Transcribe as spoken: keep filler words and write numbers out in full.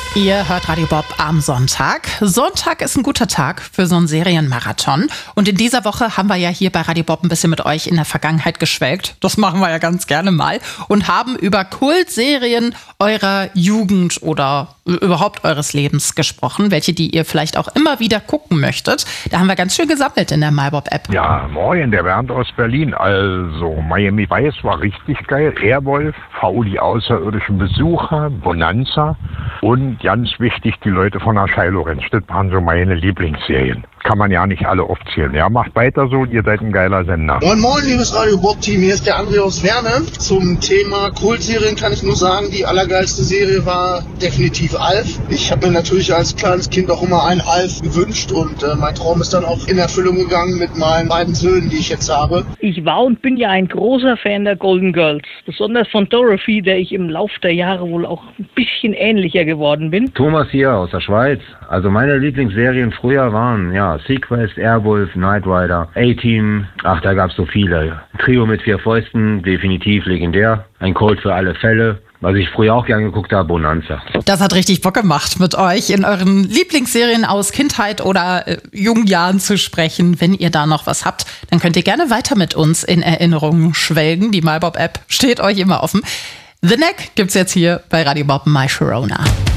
Ihr hört Radio Bob am Sonntag. Sonntag ist ein guter Tag für so einen Serienmarathon. Und in dieser Woche haben wir ja hier bei Radio Bob ein bisschen mit euch in der Vergangenheit geschwelgt. Das machen wir ja ganz gerne mal. Und haben über Kultserien eurer Jugend oder überhaupt eures Lebens gesprochen. Welche, die ihr vielleicht auch immer wieder gucken möchtet. Da haben wir ganz schön gesammelt in der MyBob-App. Ja, moin, der Bernd aus Berlin. Also, Miami Vice war richtig geil. Airwolf, V, die außerirdischen Besucher, Bonanza und ganz wichtig, die Leute von der Shiloh-Ranch. Das waren so meine Lieblingsserien. Kann man ja nicht alle aufzählen. Ja, macht weiter so, ihr seid ein geiler Sender. Moin Moin, liebes Radio Bob-Team, hier ist der André aus Werne. Zum Thema Kultserien kann ich nur sagen, die allergeilste Serie war definitiv Alf. Ich habe mir natürlich als kleines Kind auch immer einen Alf gewünscht und äh, mein Traum ist dann auch in Erfüllung gegangen mit meinen beiden Söhnen, die ich jetzt habe. Ich war und bin ja ein großer Fan der Golden Girls, besonders von Dorothy, der ich im Lauf der Jahre wohl auch ein bisschen ähnlicher geworden bin. Thomas hier aus der Schweiz. Also meine Lieblingsserien früher waren, ja, Sequest, Airwolf, Knight Rider, A-Team, ach, da gab's so viele. Trio mit vier Fäusten, definitiv legendär. Ein Colt für alle Fälle. Was ich früher auch gern geguckt habe, Bonanza. Das hat richtig Bock gemacht, mit euch in euren Lieblingsserien aus Kindheit oder äh, jungen Jahren zu sprechen. Wenn ihr da noch was habt, dann könnt ihr gerne weiter mit uns in Erinnerungen schwelgen. Die MyBob-App steht euch immer offen. The Neck gibt's jetzt hier bei Radio Bob My Sharona.